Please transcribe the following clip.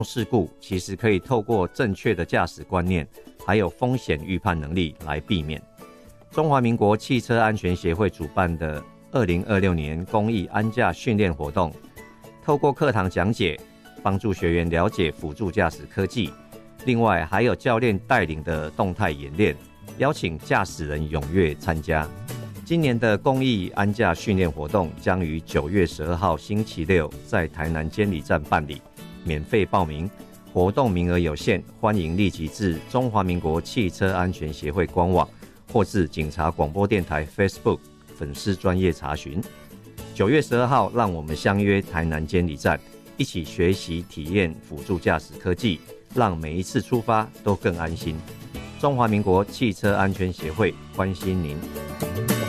事故其实可以透过正确的驾驶观念，还有风险预判能力来避免。中华民国汽车安全协会主办的2026年公益安驾训练活动，透过课堂讲解，帮助学员了解辅助驾驶科技，另外还有教练带领的动态演练，邀请驾驶人踊跃参加。今年的公益安驾训练活动将于9月12号星期六在台南监理站办理，免费报名，活动名额有限，欢迎立即至中华民国汽车安全协会官网或至警察广播电台 Facebook 粉丝专页查询。9月12号，让我们相约台南监理站，一起学习体验辅助驾驶科技，让每一次出发都更安心。中华民国汽车安全协会关心您。